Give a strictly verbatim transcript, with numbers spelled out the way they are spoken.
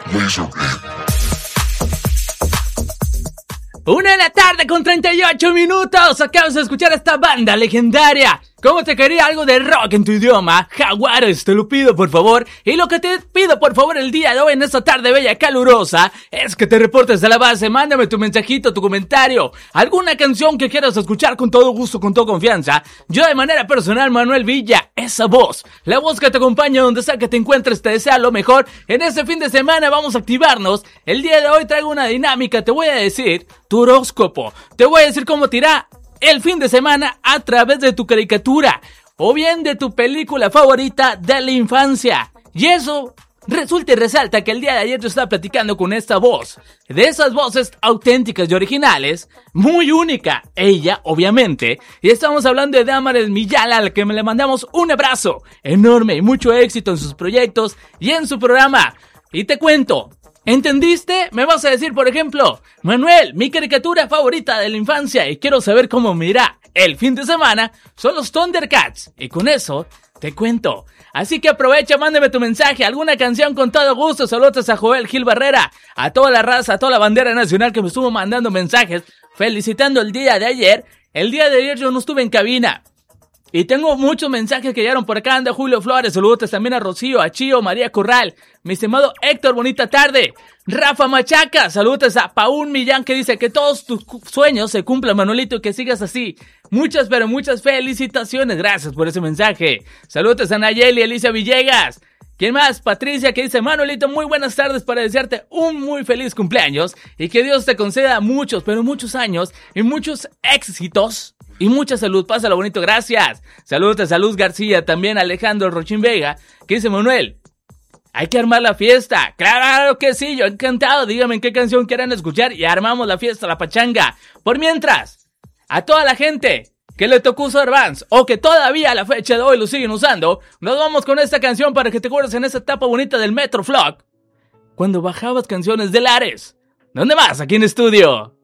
Una de la tarde con treinta y ocho minutos. Acabas de escuchar a esta banda legendaria. ¿Cómo te quería algo de rock en tu idioma? Jaguares, te lo pido por favor. Y lo que te pido por favor el día de hoy en esta tarde bella calurosa es que te reportes a la base. Mándame tu mensajito, tu comentario, alguna canción que quieras escuchar con todo gusto, con toda confianza. Yo de manera personal, Manuel Villa, esa voz, la voz que te acompaña donde sea que te encuentres, te desea lo mejor. En este fin de semana vamos a activarnos. El día de hoy traigo una dinámica, te voy a decir tu horóscopo. Te voy a decir cómo te irá el fin de semana a través de tu caricatura o bien de tu película favorita de la infancia. Y eso resulta y resalta que el día de ayer yo estaba platicando con esta voz, de esas voces auténticas y originales, muy única, ella obviamente, y estamos hablando de Damaris Millala, a la que le mandamos un abrazo enorme y mucho éxito en sus proyectos y en su programa. Y te cuento, ¿entendiste? Me vas a decir, por ejemplo, Manuel, mi caricatura favorita de la infancia y quiero saber cómo me irá el fin de semana son los Thundercats. Y con eso te cuento. Así que aprovecha, mándame tu mensaje, alguna canción con todo gusto. Saludos a Joel Gil Barrera, a toda la raza, a toda la bandera nacional que me estuvo mandando mensajes felicitando el día de ayer. El día de ayer yo no estuve en cabina. Y tengo muchos mensajes que llegaron por acá. Anda Julio Flores, saludos también a Rocío, a Chío, María Corral, mi estimado Héctor, bonita tarde. Rafa Machaca, saludos a Paul Millán que dice que todos tus sueños se cumplan, Manuelito, y que sigas así. Muchas, pero muchas felicitaciones, gracias por ese mensaje. Saludos a Nayeli, Alicia Villegas. ¿Quién más? Patricia que dice, Manuelito, muy buenas tardes para desearte un muy feliz cumpleaños y que Dios te conceda muchos, pero muchos años y muchos éxitos. Y mucha salud, pásalo bonito, gracias. Saludos a Luz García, también a Alejandro Rochín Vega, que dice, Manuel, hay que armar la fiesta. Claro que sí, yo encantado, díganme qué canción quieran escuchar y armamos la fiesta, la pachanga. Por mientras, a toda la gente que le tocó usar Vans o que todavía a la fecha de hoy lo siguen usando, nos vamos con esta canción para que te acuerdes en esta etapa bonita del Metro Flock, cuando bajabas canciones de Lares. ¿Dónde vas? Aquí en estudio.